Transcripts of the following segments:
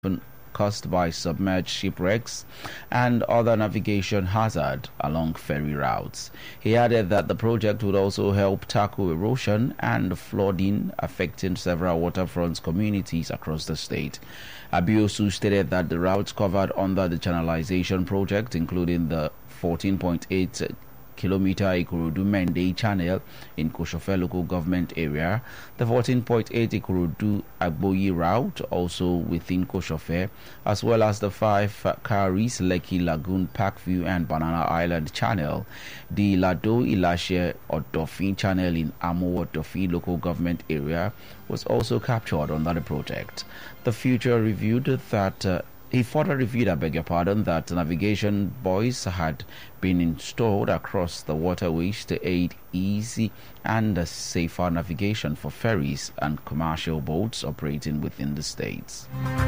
caused by submerged shipwrecks and other navigation hazard along ferry routes. He added that the project would also help tackle erosion and flooding affecting several waterfront communities across the state. Abiosu stated that the routes covered under the channelization project, including the 14.8 kilometer Ikorodu Mende channel in Koshofe local government area, the 14.8 Ikorodu Agboyi route also within Koshofe, as well as the 5 Karis Lekki Lagoon Parkview and Banana Island channel, the Lado Ilashe Odofin channel in Amo Odofin local government area was also captured under the project. The future reviewed that he further reviewed, that navigation buoys had been installed across the waterways to aid easy and safer navigation for ferries and commercial boats operating within the states.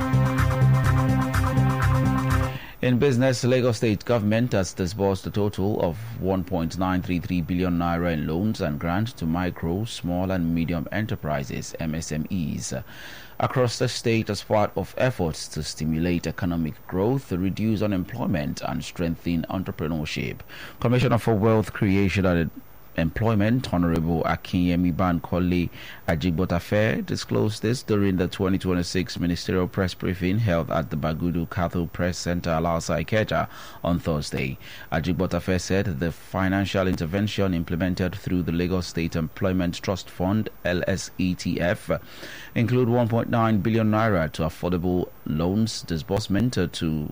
In business, Lagos State government has disbursed a total of 1.933 billion naira in loans and grants to micro, small and medium enterprises (MSMEs) across the state as part of efforts to stimulate economic growth, reduce unemployment and strengthen entrepreneurship. Commissioner for Wealth Creation and Employment, Honorable Akinyemi Bankole Ajigbotafe, disclosed this during the 2026 ministerial press briefing held at the Bagudu Cattle Press Center, Alausa, Ikeja, on Thursday. Ajigbotafe said the financial intervention implemented through the Lagos State Employment Trust Fund (LSETF) include 1.9 billion naira to affordable loans disbursement to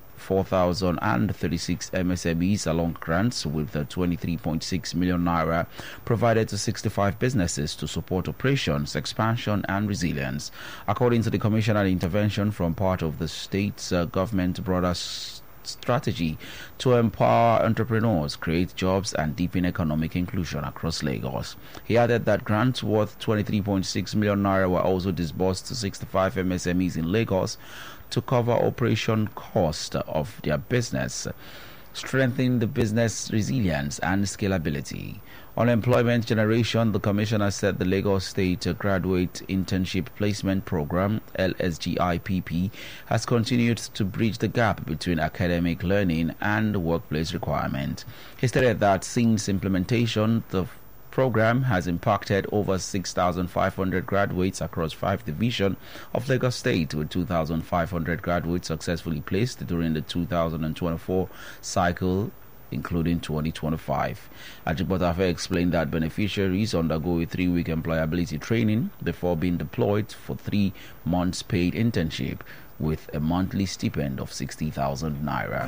4,036 MSMEs along grants, with 23.6 million naira provided to 65 businesses to support operations, expansion and resilience. According to the commissioner, intervention from part of the state's government broader strategy to empower entrepreneurs, create jobs and deepen economic inclusion across Lagos. He added that grants worth 23.6 million naira were also disbursed to 65 MSMEs in Lagos to cover operation cost of their business, strengthening the business resilience and scalability. On employment generation, the commissioner said the Lagos State Graduate Internship Placement Program (LSGIPP) has continued to bridge the gap between academic learning and workplace requirement. He stated that since implementation, the program has impacted over 6,500 graduates across 5 divisions of Lagos State, with 2,500 graduates successfully placed during the 2024 cycle, including 2025. Ajigbotafe explained that beneficiaries undergo a 3-week employability training before being deployed for 3 months paid internship with a monthly stipend of 60,000 naira.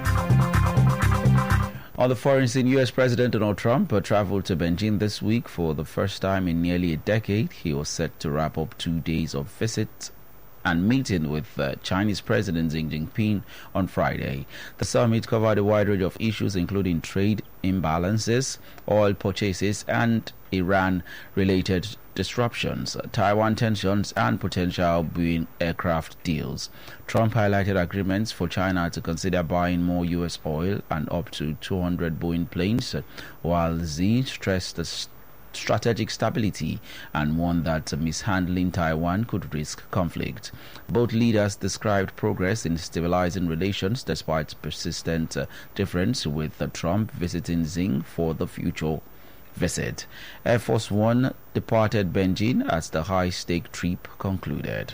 On the foreign scene, U.S. President Donald Trump traveled to Beijing this week for the first time in nearly a decade. He was set to wrap up 2 days of visit and meeting with Chinese President Xi Jinping on Friday. The summit covered a wide range of issues, including trade imbalances, oil purchases, and Iran-related disruptions, Taiwan tensions, and potential Boeing aircraft deals. Trump highlighted agreements for China to consider buying more U.S. oil and up to 200 Boeing planes, while Xi stressed the strategic stability and warned that mishandling Taiwan could risk conflict. Both leaders described progress in stabilizing relations despite persistent difference, with Trump visiting Xi for the future visit. Air Force One departed Beijing as the high-stake trip concluded.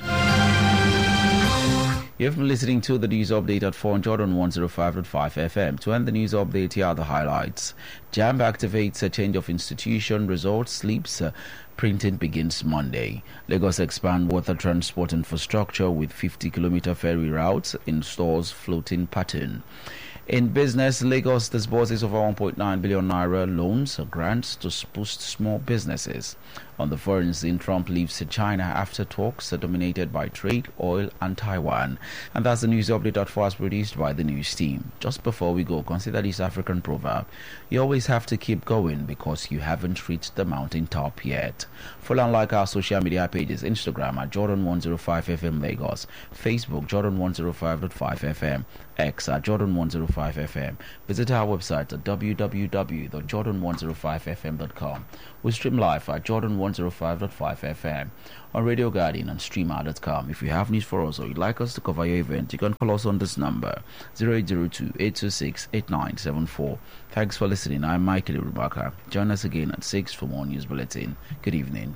You've been listening to the news update at 4 on Jordan 105.5 FM. To end the news update, here are the highlights. JAMB activates a change of institution, results, sleeps. Printing begins Monday. Lagos expand water transport infrastructure with 50-kilometer ferry routes, installs floating pattern. In business, Lagos disburses over 1.9 billion naira loans or grants to boost small businesses. On the foreign scene, Trump leaves China after talks dominated by trade, oil and Taiwan. And that's the news update that was produced by the news team. Just before we go, consider this African proverb: you always have to keep going because you haven't reached the mountaintop yet. Follow and like our social media pages: Instagram at Jordan105FM Lagos, Facebook Jordan105.5 FM, X at Jordan105 FM. Visit our website at www.jordan105fm.com. We stream live at Jordan105.5 FM on Radio Guardian and streamer.com. If you have news for us or you'd like us to cover your event, you can call us on this number 0802-826-8974. Thanks for listening. I'm Michael Rubaka. Join us again at 6 for more news bulletin. Good evening.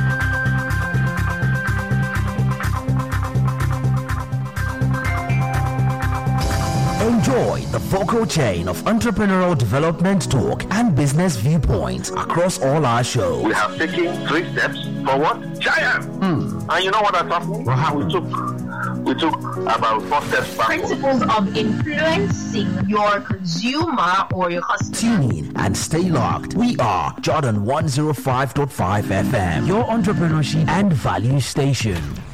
Enjoy the vocal chain of entrepreneurial development talk and business viewpoints across all our shows. We have taken 3 steps forward. Giant! And you know what has happened? What happened? We took about 4 steps back. Principles of influencing your consumer or your customer. Tune in and stay locked. We are Jordan 105.5 FM, your entrepreneurship and value station.